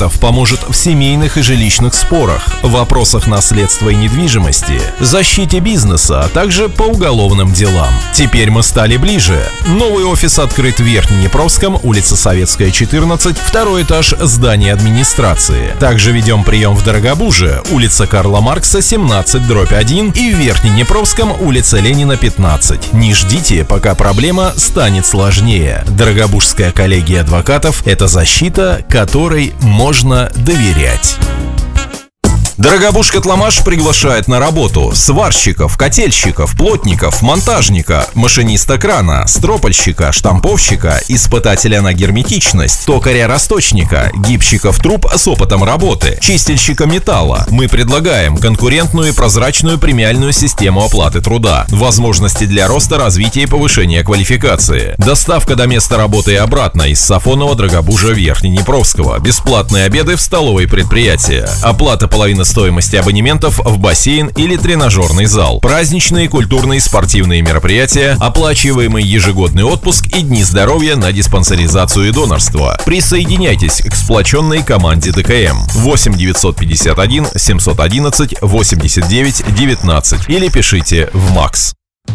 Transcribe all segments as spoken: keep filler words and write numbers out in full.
Адвокатов поможет в семейных и жилищных спорах, вопросах наследства и недвижимости, защите бизнеса, а также по уголовным делам. Теперь мы стали ближе. Новый офис открыт в Верхнеднепровском, улица Советская, четырнадцать, второй этаж здания администрации. Также ведем прием в Дорогобуже, улица Карла Маркса, семнадцать, дробь один, и в Верхнеднепровском, улица Ленина, пятнадцать. Не ждите, пока проблема станет сложнее. Дорогобужская коллегия адвокатов – это защита, которой можно доверять. Дорогобуж-Котломаш приглашает на работу сварщиков, котельщиков, плотников, монтажника, машиниста крана, стропольщика, штамповщика, испытателя на герметичность, токаря-расточника, гибщиков труб с опытом работы, чистильщика металла. Мы предлагаем конкурентную и прозрачную премиальную систему оплаты труда, возможности для роста, развития и повышения квалификации, доставка до места работы и обратно из Сафонова, Дорогобужа, Верхнеднепровского, бесплатные обеды в столовой предприятия, оплата половины стоимости абонементов в бассейн или тренажерный зал, праздничные, культурные, спортивные мероприятия, оплачиваемый ежегодный отпуск и дни здоровья на диспансеризацию и донорство. Присоединяйтесь к сплоченной команде ДКМ. восемь девятьсот пятьдесят один семьсот одиннадцать восемьдесят девять девятнадцать или пишите в МАКС.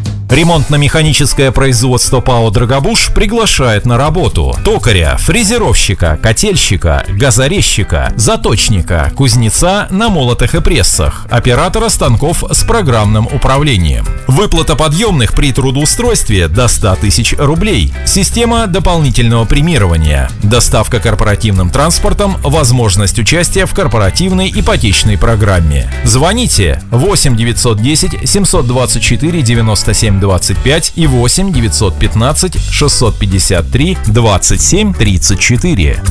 Ремонтно-механическое производство ПАО «Дорогобуж» приглашает на работу токаря, фрезеровщика, котельщика, газорезчика, заточника, кузнеца на молотах и прессах, оператора станков с программным управлением. Выплата подъемных при трудоустройстве до ста тысяч рублей. Система дополнительного премирования. Доставка корпоративным транспортом, возможность участия в корпоративной ипотечной программе. Звоните восемь девятьсот десять семьсот двадцать четыре девяносто семь двадцать пять и восемь девятьсот пятнадцать шестьсот пятьдесят три двадцать семь тридцать четыре.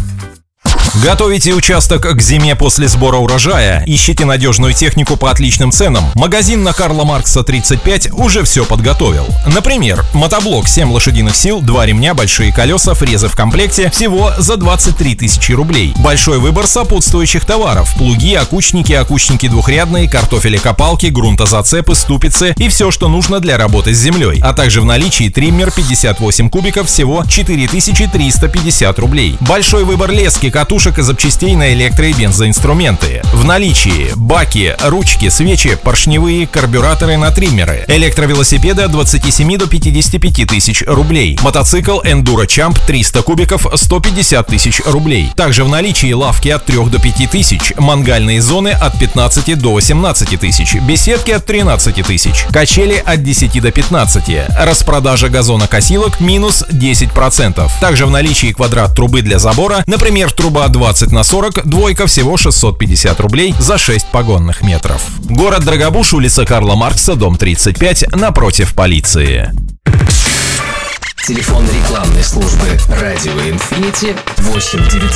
Готовите участок к зиме после сбора урожая? Ищите надежную технику по отличным ценам? Магазин на Карла Маркса, тридцать пять уже все подготовил. Например, мотоблок семь лошадиных сил, два ремня, большие колеса, фрезы в комплекте всего за двадцать три тысячи рублей. Большой выбор сопутствующих товаров: плуги, окучники, окучники двухрядные, картофелекопалки, грунтозацепы, ступицы и все, что нужно для работы с землей. А также в наличии триммер пятьдесят восемь кубиков всего четыре тысячи триста пятьдесят рублей. Большой выбор лески, катушек и запчастей на электро- и бензоинструменты. В наличии баки, ручки, свечи, поршневые, карбюраторы на триммеры. Электровелосипеды от двадцати семи до пятидесяти пяти тысяч рублей. Мотоцикл Enduro Champ триста кубиков сто пятьдесят тысяч рублей. Также в наличии лавки от трёх до пяти тысяч. Мангальные зоны от пятнадцати до восемнадцати тысяч. Беседки от тринадцати тысяч. Качели от десяти до пятнадцати. Распродажа газонокосилок минус десять процентов. Также в наличии квадрат трубы для забора, например, труба двадцать на сорок, двойка всего шестьсот пятьдесят рублей за шесть погонных метров. Город Дорогобуж, улица Карла Маркса, дом тридцать пять, напротив полиции. Телефон рекламной службы «Радио Инфинити» восемь девятьсот